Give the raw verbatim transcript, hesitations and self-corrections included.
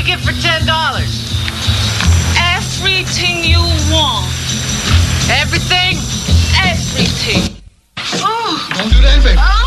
get for ten dollars? Everything you want. Everything? Everything. Oh. Don't do that, baby. Oh.